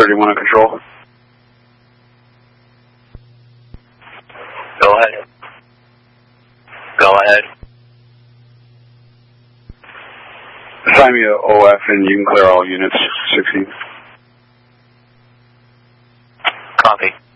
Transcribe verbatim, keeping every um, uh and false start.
thirty-one on control. Go ahead. Go ahead. Assign me a O F and you can clear all units. sixteen. Copy.